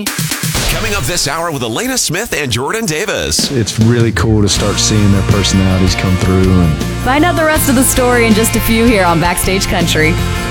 Coming up this hour with Elena Smith and Jordan Davis. It's really cool to start seeing their personalities come through. And find out the rest of the story in just a few here on Backstage Country.